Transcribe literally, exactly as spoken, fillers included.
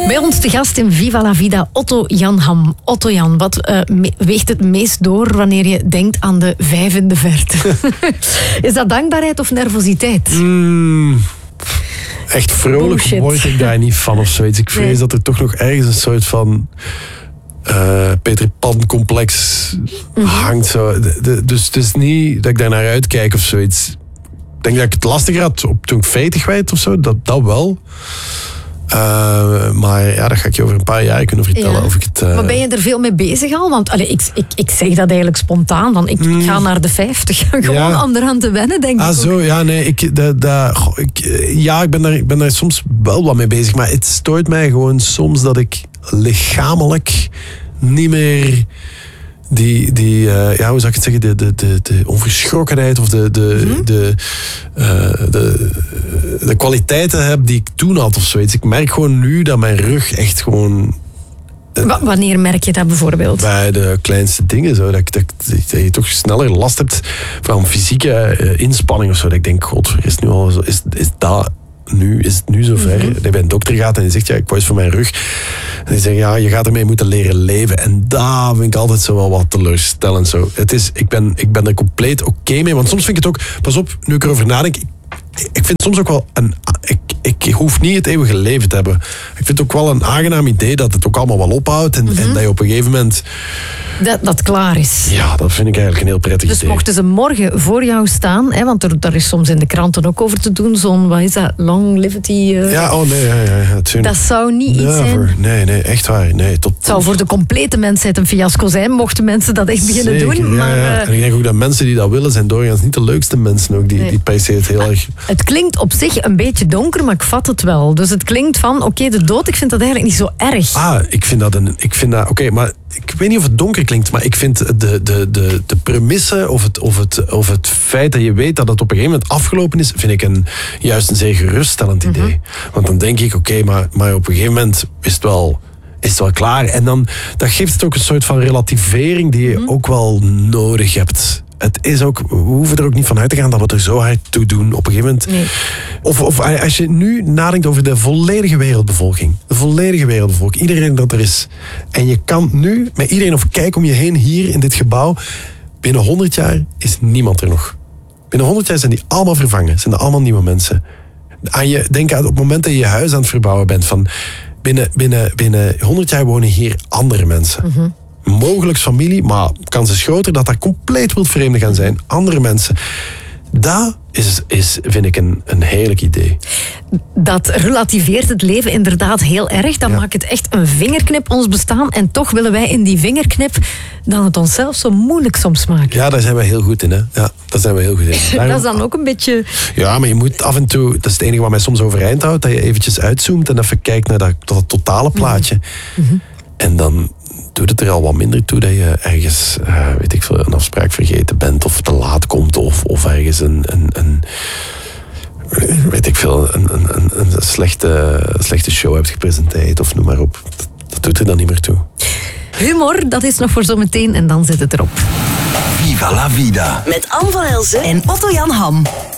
Bij ons te gast in Viva la Vida, Otto Jan Ham. Otto Jan, wat uh, me- weegt het meest door wanneer je denkt aan de vijf in de verte? Is dat dankbaarheid of nervositeit? Mm, echt vrolijk Bullshit. word ik daar niet van of zoiets. Ik vrees Nee. dat er toch nog ergens een soort van uh, Peter Pan-complex Mm-hmm. hangt. Zo. De, de, dus het is niet dat ik daar naar uitkijk of zoiets. Ik denk dat ik het lastiger had op, toen ik veertig werd of zo. Dat, dat wel. Uh, maar ja, dat ga ik je over een paar jaar kunnen vertellen. Ja. Of ik het, uh... Maar ben je er veel mee bezig al? Want allee, ik, ik, ik zeg dat eigenlijk spontaan. Want ik, ik ga naar de vijftig. Gewoon Ja. om eraan te wennen, denk Ah, ik. zo, ook. ja, nee, ik, dat, dat, goh, ik, ja, ik ben, daar, ik ben daar soms wel wat mee bezig, maar het stoort mij gewoon soms dat ik lichamelijk niet meer die, die uh, ja, hoe zou ik het zeggen, de, de, de, de onverschrokkenheid of de, de, Mm-hmm. de, uh, de, de kwaliteiten heb die ik toen had of zoiets. Ik merk gewoon nu dat mijn rug echt gewoon... Wa- wanneer merk je dat bijvoorbeeld? Bij de kleinste dingen, zo, dat, dat, dat je toch sneller last hebt van fysieke uh, inspanning of zo. Dat ik denk, god, is het nu al zo, is, is dat nu, is het nu zover? Mm-hmm. Dat je bij een dokter gaat en die zegt, ja, ik wou eens voor mijn rug. En die zegt, ja, je gaat ermee moeten leren leven. En daar vind ik altijd zo wel wat teleurstellend. Zo. Het is, ik, ben, ik ben er compleet oké okay mee, want soms vind ik het ook, pas op, nu ik erover nadenk, ik, ik vind soms ook wel een... Ik, ik hoef niet het eeuwige leven te hebben. Ik vind het ook wel een aangenaam idee dat het ook allemaal wel ophoudt. En, mm-hmm. en dat je op een gegeven moment... Dat dat klaar is. Ja, dat vind ik eigenlijk een heel prettig Dus idee. mochten ze morgen voor jou staan, hè, want er, daar is soms in de kranten ook over te doen, zo'n, wat is dat, longevity... Uh, ja, oh nee, ja, ja, ja, dat zou niet iets Never. zijn... Nee, nee, echt waar. Nee, tot... Het zou voor de complete mensheid een fiasco zijn, mochten mensen dat echt beginnen Zeker, doen. ja, Maar, ja. uh, En ik denk ook dat mensen die dat willen, zijn doorgaans niet de leukste mensen ook, die, Nee. die per se het heel erg... het klinkt op zich een beetje donker, maar ik vat het wel. Dus het klinkt van, oké, okay, de dood, ik vind dat eigenlijk niet zo erg. Ah, ik vind dat een... Ik vind dat... Oké, okay, maar ik weet niet of het donker klinkt, maar ik vind de, de, de, de premisse of het, of, het, of het feit dat je weet dat het op een gegeven moment afgelopen is, vind ik een, juist een zeer geruststellend idee. Mm-hmm. Want dan denk ik, oké, okay, maar, maar op een gegeven moment is het wel... is het wel klaar. En dan dat geeft het ook een soort van relativering die je mm-hmm. ook wel nodig hebt. Het is ook, we hoeven er ook niet van uit te gaan dat we er zo hard toe doen op een gegeven moment. Nee. Of, of als je nu nadenkt over de volledige wereldbevolking. De volledige wereldbevolking. Iedereen dat er is. En je kan nu met iedereen, of kijk om je heen hier in dit gebouw. Binnen honderd jaar is niemand er nog. Binnen honderd jaar zijn die allemaal vervangen. Zijn er allemaal nieuwe mensen. Aan je, denk aan op het moment dat je je huis aan het verbouwen bent. Van binnen, binnen, binnen honderd jaar wonen hier andere mensen. Mm-hmm. Mogelijk familie, maar kans is groter dat dat compleet wildvreemden gaan zijn. Andere mensen. Dat is, is vind ik, een, een heerlijk idee. Dat relativeert het leven inderdaad heel erg. Dat ja. maakt het echt een vingerknip, ons bestaan. En toch willen wij in die vingerknip dan het onszelf zo moeilijk soms maken. Ja, daar zijn we heel goed in. Hè? Ja, daar zijn we heel goed in. Daarom, dat is dan ook een beetje... Ja, maar je moet af en toe... Dat is het enige wat mij soms overeind houdt. Dat je eventjes uitzoomt en even kijkt naar dat, dat totale plaatje. Mm-hmm. En dan doet het er al wat minder toe dat je ergens, uh, weet ik veel, een afspraak vergeten bent of te laat komt of, of ergens een, een, een weet ik veel, een, een, een, een slechte, slechte show hebt gepresenteerd of noem maar op. Dat, dat doet er dan niet meer toe. Humor, dat is nog voor zometeen en dan zit het erop. Viva la Vida. Met Anne van Elzen en Otto Jan Ham.